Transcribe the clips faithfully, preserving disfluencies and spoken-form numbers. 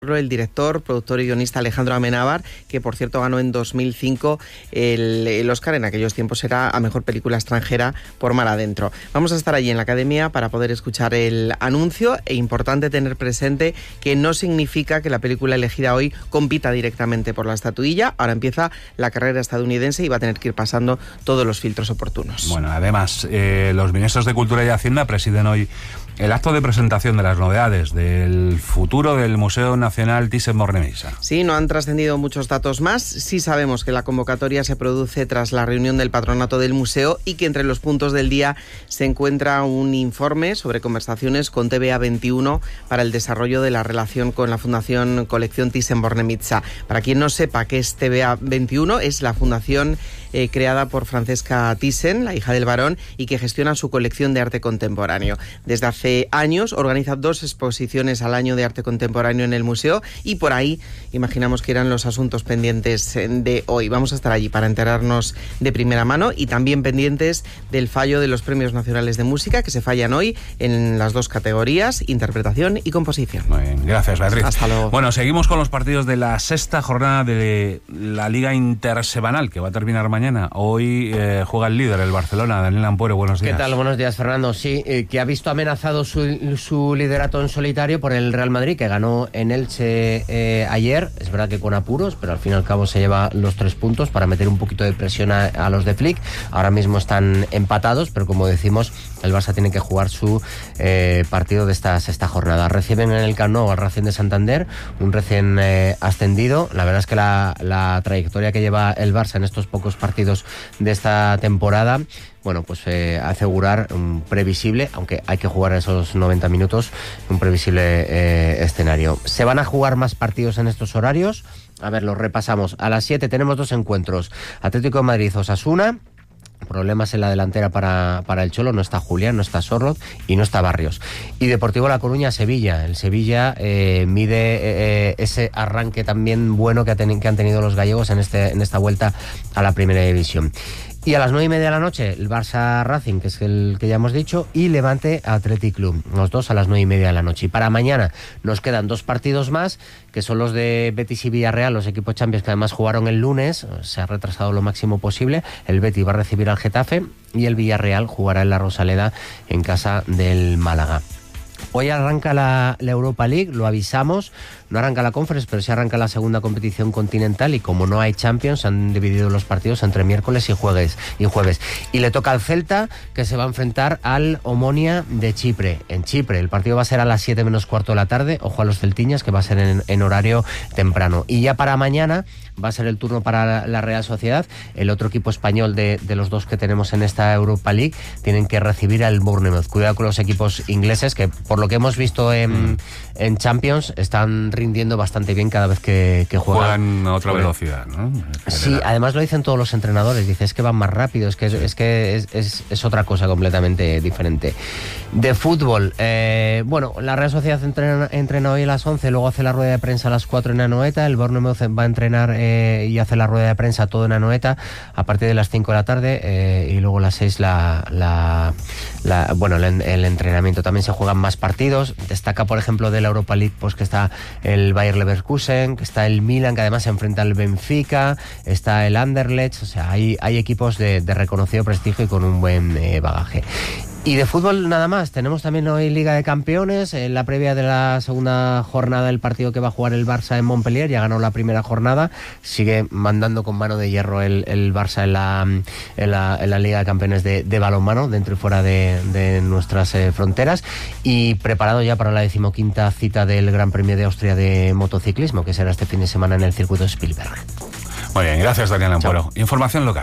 ejemplo, el director, productor y guionista Alejandro Amenábar, que por cierto ganó en dos mil cinco el, el Oscar, en aquellos tiempos era a Mejor Película Extranjera por Mar Adentro. Vamos a estar allí en la Academia para poder escuchar el anuncio, e importante tener presente que no significa que la película elegida hoy compita directamente por la estatuilla. Ahora empieza la carrera estadounidense y va a tener que ir pasando todos los filtros oportunos. Bueno, además, eh, los ministros de Cultura y Hacienda presiden hoy el acto de presentación de las novedades del futuro del Museo Nacional Thyssen-Bornemisza. Sí, no han trascendido muchos datos más. Sí sabemos que la convocatoria se produce tras la reunión del patronato del museo y que entre los puntos del día se encuentra un informe sobre conversaciones con T V A veintiuno para el desarrollo de la relación con la Fundación Colección Thyssen-Bornemisza. Para quien no sepa qué es T V A veintiuno, es la fundación eh, creada por Francesca Thyssen, la hija del barón, y que gestiona su colección de arte contemporáneo. Desde hace años organiza dos exposiciones al año de arte contemporáneo en el museo, y por ahí imaginamos que eran los asuntos pendientes de hoy. Vamos a estar allí para enterarnos de primera mano, y también pendientes del fallo de los Premios Nacionales de Música, que se fallan hoy en las dos categorías, interpretación y composición. Muy bien, gracias, Beatriz. Hasta luego. Bueno, seguimos con los partidos de la sexta jornada de la Liga Intersemanal, que va a terminar mañana. Hoy eh, juega el líder, el Barcelona. Daniel Ampuero, buenos días. ¿Qué tal? Buenos días, Fernando. Sí, eh, que ha visto amenazado Su, su liderato en solitario por el Real Madrid, que ganó en Elche eh, ayer. Es verdad que con apuros, pero al fin y al cabo se lleva los tres puntos para meter un poquito de presión a, a los de Flick. Ahora mismo están empatados, pero como decimos, el Barça tiene que jugar su eh, partido de esta sexta jornada. Reciben en el Camp Nou al Racing de Santander, un recién eh, ascendido. La verdad es que la, la trayectoria que lleva el Barça en estos pocos partidos de esta temporada, bueno, pues eh, asegurar un previsible, aunque hay que jugar esos noventa minutos, un previsible eh, escenario. Se van a jugar más partidos en estos horarios. A ver, los repasamos. A las siete tenemos dos encuentros. Atlético de Madrid-Osasuna. Problemas en la delantera para, para el Cholo. No está Julián, no está Sorloz y no está Barrios. Y Deportivo La Coruña-Sevilla. El Sevilla eh, mide eh, ese arranque también bueno que, ha ten, que han tenido los gallegos en, este, en esta vuelta a la Primera División. Y a las nueve y media de la noche, el Barça Racing, que es el que ya hemos dicho, y Levante Athletic Club, los dos a las nueve y media de la noche. Y para mañana nos quedan dos partidos más, que son los de Betis y Villarreal, los equipos Champions que además jugaron el lunes. Se ha retrasado lo máximo posible. El Betis va a recibir al Getafe y el Villarreal jugará en la Rosaleda en casa del Málaga. Hoy arranca la, la Europa League, lo avisamos, no arranca la Conference, pero sí arranca la segunda competición continental, y como no hay Champions, han dividido los partidos entre miércoles y jueves. Y, jueves. y le toca al Celta, que se va a enfrentar al Omonia de Chipre, en Chipre. El partido va a ser a las siete menos cuarto de la tarde, ojo a los celtiñas, que va a ser en, en horario temprano. Y ya para mañana va a ser el turno para la Real Sociedad, el otro equipo español de, de los dos que tenemos en esta Europa League. Tienen que recibir al Bournemouth. Cuidado con los equipos ingleses, que por lo que hemos visto en, mm. en Champions están rindiendo bastante bien cada vez que, que juegan. Juegan a otra velocidad, ¿no? Sí, además lo dicen todos los entrenadores. Dice, es que van más rápido, es que es, es, que es, es, es otra cosa completamente diferente. De fútbol, eh, bueno, la Real Sociedad entrena, entrena hoy a las once, luego hace la rueda de prensa a las cuatro en Anoeta. El Bournemouth va a entrenar eh, y hace la rueda de prensa todo en Anoeta a partir de las cinco de la tarde, eh, y luego a las seis la, la, la, bueno, el, el entrenamiento. También se juegan más partidos. Destaca, por ejemplo, de la Europa League, pues que está el Bayer Leverkusen, que está el Milan, que además se enfrenta al Benfica, está el Anderlecht. O sea, hay, hay equipos de, de reconocido prestigio y con un buen eh, bagaje. Y de fútbol nada más, tenemos también hoy Liga de Campeones, en la previa de la segunda jornada del partido que va a jugar el Barça en Montpellier. Ya ganó la primera jornada, sigue mandando con mano de hierro el, el Barça en la, en, la, en la Liga de Campeones de, de balonmano, dentro y fuera de, de nuestras eh, fronteras, y preparado ya para la decimoquinta cita del Gran Premio de Austria de motociclismo, que será este fin de semana en el circuito Spielberg. Muy bien, gracias, Daniel Ampuero. Chao. Información local.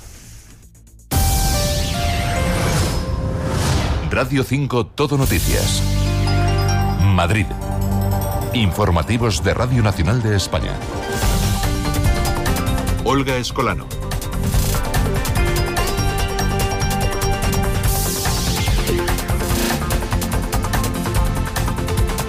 Radio cinco Todo Noticias. Madrid. Informativos de Radio Nacional de España. Olga Escolano.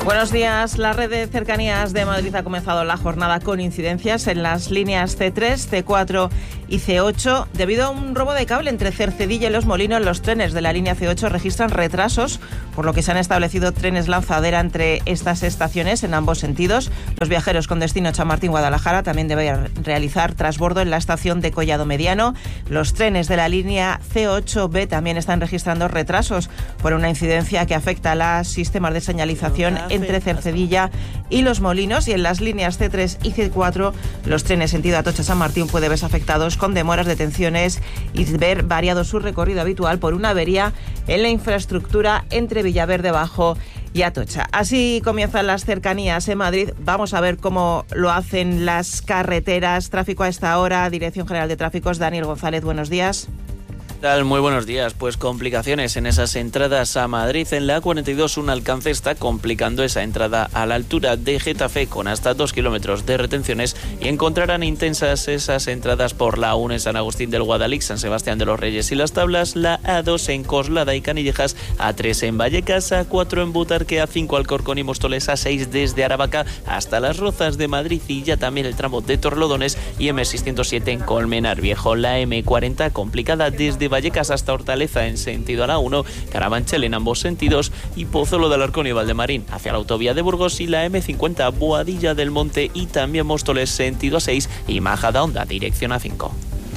Buenos días. La red de cercanías de Madrid ha comenzado la jornada con incidencias en las líneas ce tres, ce cuatro y ce ocho. Debido a un robo de cable entre Cercedilla y Los Molinos, los trenes de la línea ce ocho registran retrasos, por lo que se han establecido trenes lanzadera entre estas estaciones en ambos sentidos. Los viajeros con destino Chamartín-Guadalajara también deben realizar transbordo en la estación de Collado Mediano. Los trenes de la línea ce ocho be también están registrando retrasos por una incidencia que afecta a los sistemas de señalización entre Cercedilla y Los Molinos, y en las líneas ce tres y ce cuatro los trenes sentido Atocha-San Martín puede verse afectados con demoras, detenciones y ver variado su recorrido habitual por una avería en la infraestructura entre Villaverde Bajo y Atocha. Así comienzan las cercanías en Madrid. Vamos a ver cómo lo hacen las carreteras. Tráfico a esta hora. Dirección General de Tráficos, Daniel González, buenos días. Tal, muy buenos días. Pues complicaciones en esas entradas a Madrid. En la A cuarenta y dos un alcance está complicando esa entrada a la altura de Getafe con hasta dos kilómetros de retenciones, y encontrarán intensas esas entradas por la A uno en San Agustín del Guadalix, San Sebastián de los Reyes y Las Tablas, la A dos en Coslada y Canillejas, A tres en Vallecas, A cuatro en Butarque, A cinco Alcorcón y Móstoles, A seis desde Aravaca hasta Las Rozas de Madrid y ya también el tramo de Torlodones, y eme seiscientos siete en Colmenar Viejo. La eme cuarenta complicada desde Vallecas hasta Hortaleza en sentido a la uno, Carabanchel en ambos sentidos y Pozuelo de Alarcón y Valdemarín hacia la autovía de Burgos, y la eme cincuenta Boadilla del Monte y también Móstoles sentido a seis y Majadahonda dirección a cinco.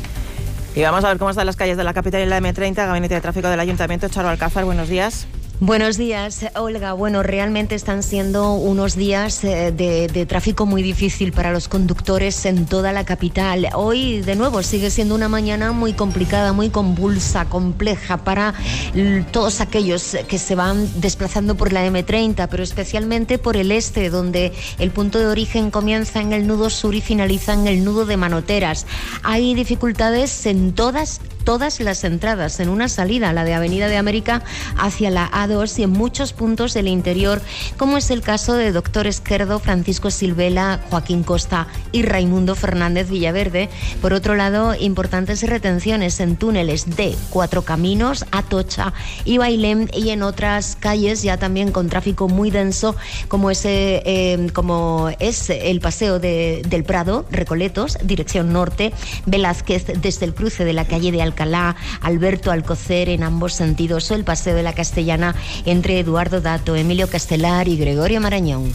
Y vamos a ver cómo están las calles de la capital y la eme treinta. Gabinete de Tráfico del Ayuntamiento, Charo Alcázar, buenos días. Buenos días, Olga. Bueno, realmente están siendo unos días de, de tráfico muy difícil para los conductores en toda la capital. Hoy, de nuevo, sigue siendo una mañana muy complicada, muy convulsa, compleja para todos aquellos que se van desplazando por la eme treinta, pero especialmente por el este, donde el punto de origen comienza en el nudo sur y finaliza en el nudo de Manoteras. Hay dificultades en todas todas las entradas en una salida, la de Avenida de América hacia la A dos, y en muchos puntos del interior, como es el caso de Doctor Esquerdo, Francisco Silvela, Joaquín Costa y Raimundo Fernández Villaverde. Por otro lado, importantes retenciones en túneles de Cuatro Caminos, Atocha y Bailén, y en otras calles ya también con tráfico muy denso, como, ese, eh, como es el Paseo de, del Prado, Recoletos, dirección norte, Velázquez desde el cruce de la calle de Alcalá, Alcalá, Alberto Alcocer en ambos sentidos, o el Paseo de la Castellana entre Eduardo Dato, Emilio Castelar y Gregorio Marañón.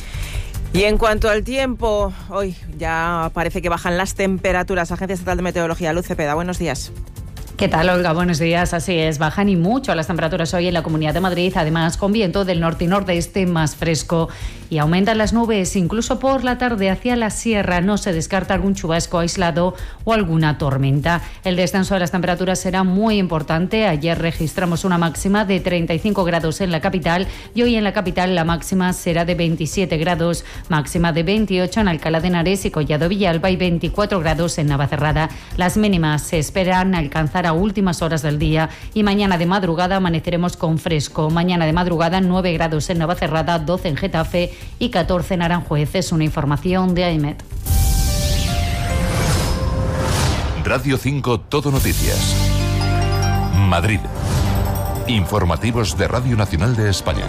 Y en cuanto al tiempo, hoy ya parece que bajan las temperaturas. Agencia Estatal de Meteorología, Luz Cepeda, buenos días. ¿Qué tal, Olga? Buenos días. Así es, bajan y mucho las temperaturas hoy en la Comunidad de Madrid, además con viento del norte y nordeste más fresco, y aumentan las nubes incluso por la tarde hacia la sierra. No se descarta algún chubasco aislado o alguna tormenta. El descenso de las temperaturas será muy importante. Ayer registramos una máxima de treinta y cinco grados en la capital y hoy en la capital la máxima será de veintisiete grados, máxima de veintiocho en Alcalá de Henares y Collado Villalba y veinticuatro grados en Navacerrada. Las mínimas se esperan alcanzar a últimas horas del día, y mañana de madrugada amaneceremos con fresco. Mañana de madrugada nueve grados en Navacerrada, doce en Getafe y catorce en Aranjuez. Es una información de AEMET. Radio cinco Todo Noticias. Madrid. Informativos de Radio Nacional de España.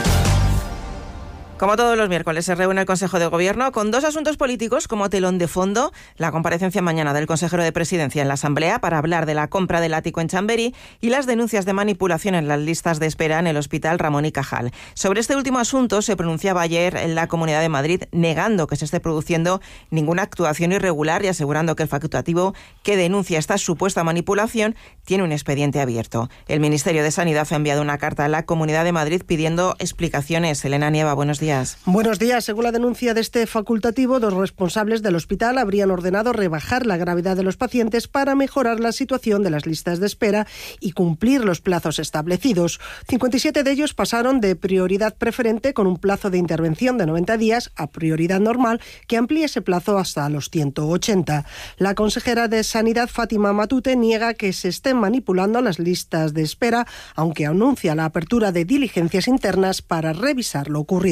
Como todos los miércoles, se reúne el Consejo de Gobierno con dos asuntos políticos como telón de fondo: la comparecencia mañana del consejero de Presidencia en la Asamblea para hablar de la compra del ático en Chamberí y las denuncias de manipulación en las listas de espera en el Hospital Ramón y Cajal. Sobre este último asunto se pronunciaba ayer en la Comunidad de Madrid, negando que se esté produciendo ninguna actuación irregular y asegurando que el facultativo que denuncia esta supuesta manipulación tiene un expediente abierto. El Ministerio de Sanidad ha enviado una carta a la Comunidad de Madrid pidiendo explicaciones. Elena Nieva, buenos días. Buenos días. Según la denuncia de este facultativo, dos responsables del hospital habrían ordenado rebajar la gravedad de los pacientes para mejorar la situación de las listas de espera y cumplir los plazos establecidos. cincuenta y siete de ellos pasaron de prioridad preferente, con un plazo de intervención de noventa días, a prioridad normal, que amplía ese plazo hasta los ciento ochenta. La consejera de Sanidad, Fátima Matute, niega que se estén manipulando las listas de espera, aunque anuncia la apertura de diligencias internas para revisar lo ocurrido.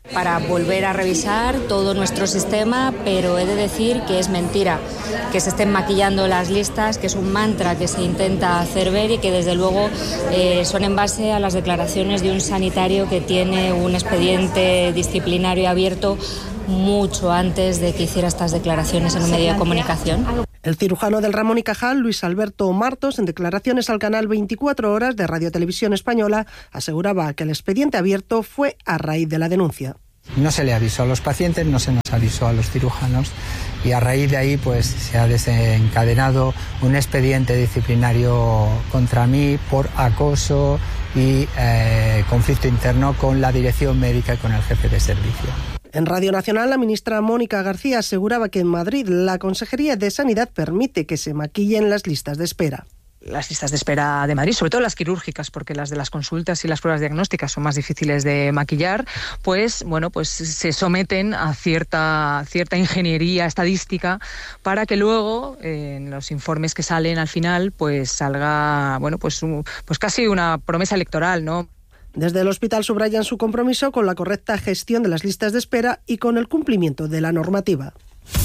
Para volver a revisar todo nuestro sistema, pero he de decir que es mentira que se estén maquillando las listas, que es un mantra que se intenta hacer ver y que desde luego eh, son en base a las declaraciones de un sanitario que tiene un expediente disciplinario abierto mucho antes de que hiciera estas declaraciones en un medio de comunicación. El cirujano del Ramón y Cajal, Luis Alberto Martos, en declaraciones al canal veinticuatro horas de Radio Televisión Española, aseguraba que el expediente abierto fue a raíz de la denuncia. No se le avisó a los pacientes, no se nos avisó a los cirujanos y a raíz de ahí pues se ha desencadenado un expediente disciplinario contra mí por acoso y eh, conflicto interno con la dirección médica y con el jefe de servicio. En Radio Nacional, la ministra Mónica García aseguraba que en Madrid la Consejería de Sanidad permite que se maquillen las listas de espera. Las listas de espera de Madrid, sobre todo las quirúrgicas, porque las de las consultas y las pruebas diagnósticas son más difíciles de maquillar, pues bueno, pues se someten a cierta cierta ingeniería estadística para que luego eh, en los informes que salen al final, pues salga, bueno, pues un, pues casi una promesa electoral, ¿no? Desde el hospital subrayan su compromiso con la correcta gestión de las listas de espera y con el cumplimiento de la normativa.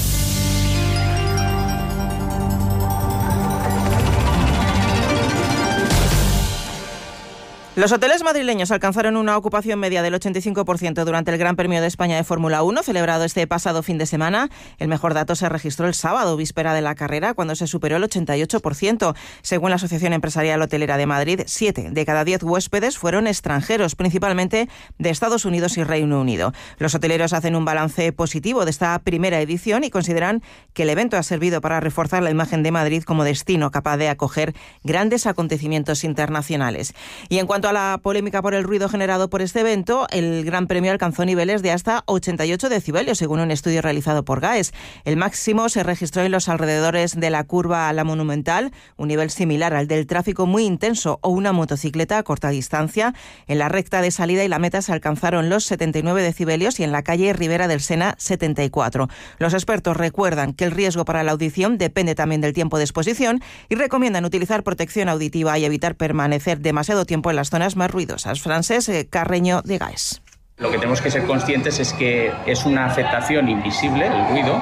Los hoteles madrileños alcanzaron una ocupación media del ochenta y cinco por ciento durante el Gran Premio de España de Fórmula uno, celebrado este pasado fin de semana. El mejor dato se registró el sábado, víspera de la carrera, cuando se superó el ochenta y ocho por ciento. Según la Asociación Empresarial Hotelera de Madrid, siete de cada diez huéspedes fueron extranjeros, principalmente de Estados Unidos y Reino Unido. Los hoteleros hacen un balance positivo de esta primera edición y consideran que el evento ha servido para reforzar la imagen de Madrid como destino capaz de acoger grandes acontecimientos internacionales. Y en cuanto a la polémica por el ruido generado por este evento, el Gran Premio alcanzó niveles de hasta ochenta y ocho decibelios, según un estudio realizado por GAES. El máximo se registró en los alrededores de la curva La Monumental, un nivel similar al del tráfico muy intenso o una motocicleta a corta distancia. En la recta de salida y la meta se alcanzaron los setenta y nueve decibelios y en la calle Ribera del Sena setenta y cuatro. Los expertos recuerdan que el riesgo para la audición depende también del tiempo de exposición y recomiendan utilizar protección auditiva y evitar permanecer demasiado tiempo en las zonas más ruidosas. Francés Carreño de GAES. Lo que tenemos que ser conscientes es que es una afectación invisible, el ruido,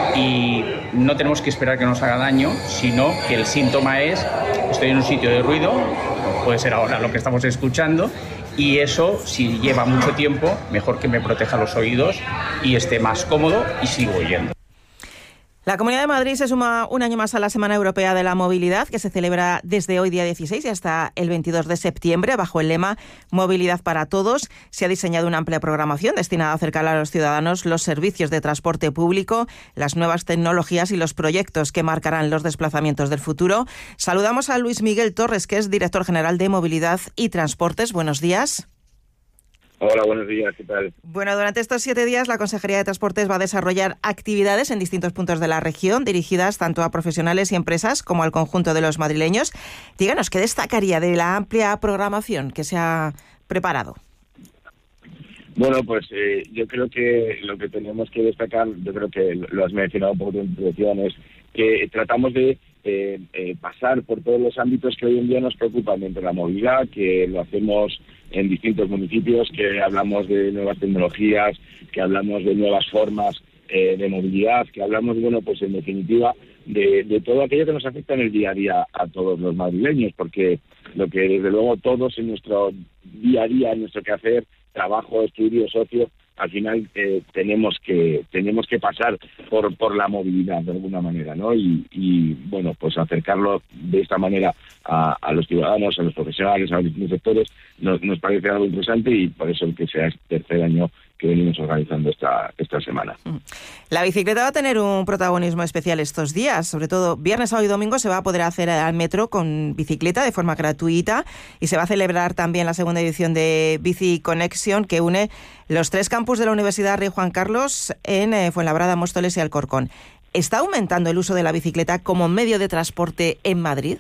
y no tenemos que esperar que nos haga daño, sino que el síntoma es, estoy en un sitio de ruido, puede ser ahora lo que estamos escuchando, y eso, si lleva mucho tiempo, mejor que me proteja los oídos y esté más cómodo y sigo oyendo. La Comunidad de Madrid se suma un año más a la Semana Europea de la Movilidad, que se celebra desde hoy día dieciséis y hasta el veintidós de septiembre, bajo el lema Movilidad para Todos. Se ha diseñado una amplia programación destinada a acercar a los ciudadanos los servicios de transporte público, las nuevas tecnologías y los proyectos que marcarán los desplazamientos del futuro. Saludamos a Luis Miguel Torres, que es director general de Movilidad y Transportes. Buenos días. Hola, buenos días, ¿qué tal? Bueno, durante estos siete días la Consejería de Transportes va a desarrollar actividades en distintos puntos de la región, dirigidas tanto a profesionales y empresas como al conjunto de los madrileños. Díganos, ¿qué destacaría de la amplia programación que se ha preparado? Bueno, pues eh, yo creo que lo que tenemos que destacar, yo creo que lo has mencionado un poco en tu introducción, es que tratamos de eh, eh, pasar por todos los ámbitos que hoy en día nos preocupan dentro de la movilidad, que lo hacemos en distintos municipios, que hablamos de nuevas tecnologías, que hablamos de nuevas formas eh, de movilidad, que hablamos, bueno, pues en definitiva, de, de todo aquello que nos afecta en el día a día a todos los madrileños, porque lo que desde luego todos en nuestro día a día, en nuestro quehacer, trabajo, estudio, socio, al final eh, tenemos que tenemos que pasar por por la movilidad de alguna manera, ¿no? Y, y bueno, pues acercarlo de esta manera a, a los ciudadanos, a los profesionales, a los distintos sectores, nos, nos parece algo interesante y por eso el que sea este tercer año que venimos organizando esta esta semana. La bicicleta va a tener un protagonismo especial estos días, sobre todo viernes, sábado y domingo se va a poder hacer al metro con bicicleta de forma gratuita y se va a celebrar también la segunda edición de Bici Connection, que une los tres campus de la Universidad Rey Juan Carlos en eh, Fuenlabrada, Móstoles y Alcorcón. ¿Está aumentando el uso de la bicicleta como medio de transporte en Madrid?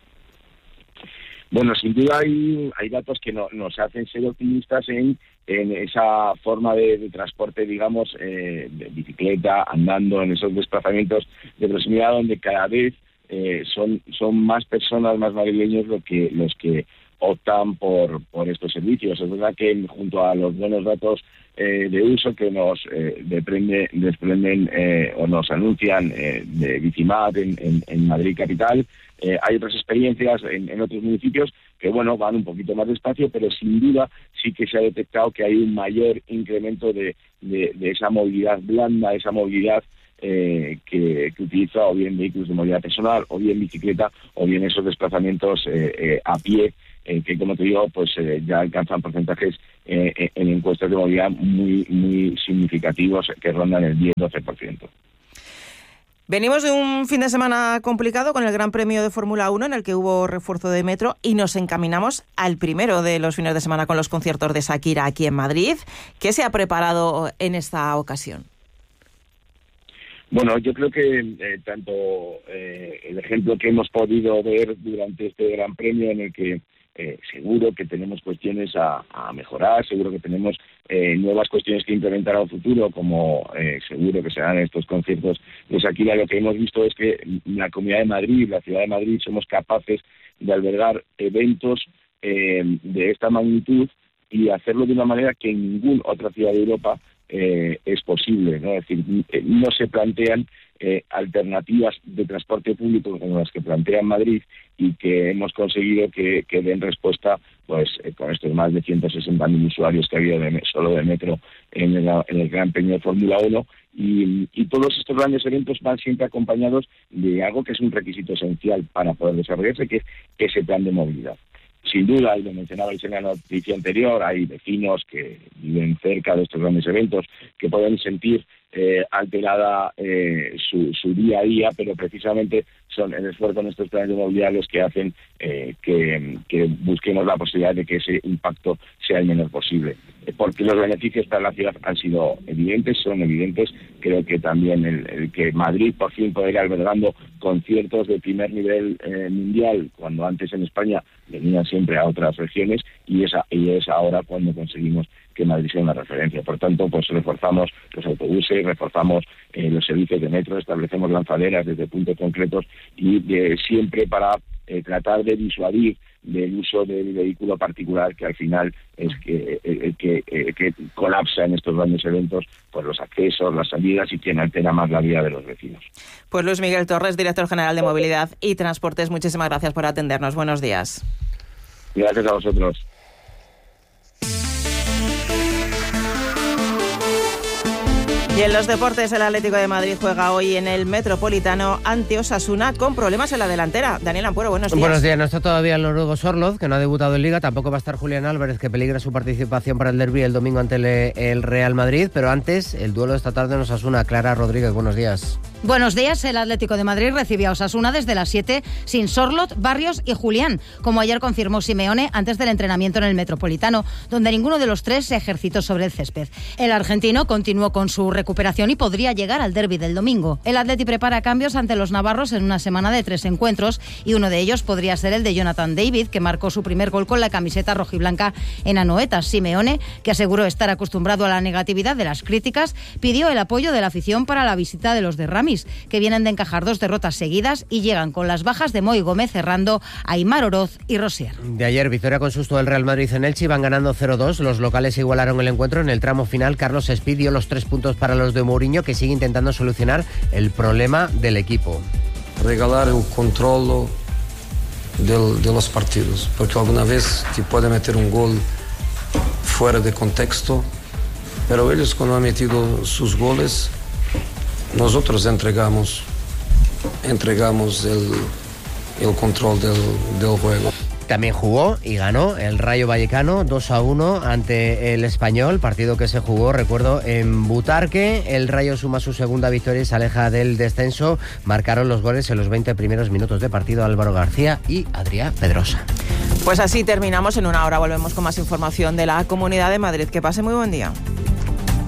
Bueno, sin duda hay, hay datos que no, nos hacen ser optimistas en, en esa forma de, de transporte, digamos, eh, de bicicleta, andando, en esos desplazamientos de proximidad donde cada vez eh, son, son más personas, más madrileños lo que, los que optan por, por estos servicios. Es verdad que junto a los buenos datos eh, de uso que nos eh, desprende, desprenden eh, o nos anuncian eh, de Bicimat en, en, en Madrid capital, eh, hay otras experiencias en, en otros municipios que, bueno, van un poquito más despacio, pero sin duda sí que se ha detectado que hay un mayor incremento de, de, de esa movilidad blanda, esa movilidad Eh, que, que utiliza o bien vehículos de movilidad personal, o bien bicicleta, o bien esos desplazamientos eh, eh, a pie, eh, que como te digo, pues eh, ya alcanzan porcentajes eh, en encuestas de movilidad muy muy significativos que rondan el diez doce por ciento. Venimos de un fin de semana complicado con el Gran Premio de Fórmula uno en el que hubo refuerzo de metro y nos encaminamos al primero de los fines de semana con los conciertos de Shakira aquí en Madrid. ¿Qué se ha preparado en esta ocasión? Bueno, yo creo que eh, tanto eh, el ejemplo que hemos podido ver durante este Gran Premio, en el que eh, seguro que tenemos cuestiones a, a mejorar, seguro que tenemos eh, nuevas cuestiones que implementar a futuro, como eh, seguro que serán estos conciertos de Shakira, lo que hemos visto es que la Comunidad de Madrid, la Ciudad de Madrid, somos capaces de albergar eventos eh, de esta magnitud y hacerlo de una manera que en ninguna otra ciudad de Europa Eh, es posible, ¿no? Es decir, no se plantean eh, alternativas de transporte público como las que plantea Madrid y que hemos conseguido que, que den respuesta, pues eh, con estos más de ciento sesenta mil usuarios que ha habido de, solo de metro en el, en el Gran Premio de Fórmula uno, y, y todos estos grandes eventos van siempre acompañados de algo que es un requisito esencial para poder desarrollarse, que es ese plan de movilidad. Sin duda, y lo mencionabais en la noticia anterior, hay vecinos que viven cerca de estos grandes eventos que pueden sentir eh, alterada eh, su, su día a día, pero precisamente son el esfuerzo en estos planes de movilidad los que hacen eh, que, que busquemos la posibilidad de que ese impacto sea el menor posible. Eh, porque los beneficios para la ciudad han sido evidentes, son evidentes. Creo que también el, el que Madrid por fin pueda ir albergando conciertos de primer nivel eh, mundial, cuando antes en España venían siempre a otras regiones, y es, a, y es ahora cuando conseguimos que Madrid sea una referencia. Por tanto, pues reforzamos los autobuses, reforzamos eh, los servicios de metro, establecemos lanzaderas desde puntos concretos y de, siempre para eh, tratar de disuadir del uso del vehículo particular, que al final es que, eh, que, eh, que colapsa en estos grandes eventos por los accesos, las salidas y quien altera más la vida de los vecinos. Pues Luis Miguel Torres, director general de Movilidad y Transportes, muchísimas gracias por atendernos. Buenos días. Gracias a vosotros. Y en los deportes, el Atlético de Madrid juega hoy en el Metropolitano ante Osasuna con problemas en la delantera. Daniel Ampuero, buenos días. Buenos días. No está todavía el noruego Sorloth, que no ha debutado en Liga. Tampoco va a estar Julián Álvarez, que peligra su participación para el derbi el domingo ante el, el Real Madrid. Pero antes, el duelo de esta tarde en Osasuna. Clara Rodríguez, buenos días. Buenos días. El Atlético de Madrid recibe a Osasuna desde las siete sin Sorloth, Barrios y Julián, como ayer confirmó Simeone antes del entrenamiento en el Metropolitano, donde ninguno de los tres se ejercitó sobre el césped. El argentino continuó con su recuperación y podría llegar al derbi del domingo. El Atleti prepara cambios ante los navarros en una semana de tres encuentros y uno de ellos podría ser el de Jonathan David, que marcó su primer gol con la camiseta rojiblanca en Anoeta. Simeone, que aseguró estar acostumbrado a la negatividad de las críticas, pidió el apoyo de la afición para la visita de los de Ramis, que vienen de encajar dos derrotas seguidas y llegan con las bajas de Moi Gómez cerrando, Aimar Oroz y Rosier. De ayer, victoria con susto del Real Madrid en Elche, van ganando cero dos. Los locales igualaron el encuentro. En el tramo final, Carlos Espí dio los tres puntos para los de Mourinho, que sigue intentando solucionar el problema del equipo. Regalar el control del, de los partidos, porque alguna vez te puede meter un gol fuera de contexto, pero ellos cuando han metido sus goles, nosotros entregamos, entregamos el, el control del, del juego. También jugó y ganó el Rayo Vallecano dos a uno ante el Español, partido que se jugó, recuerdo, en Butarque. El Rayo suma su segunda victoria y se aleja del descenso. Marcaron los goles en los veinte primeros minutos de partido Álvaro García y Adrián Pedrosa. Pues así terminamos. En una hora volvemos con más información de la Comunidad de Madrid. Que pase muy buen día.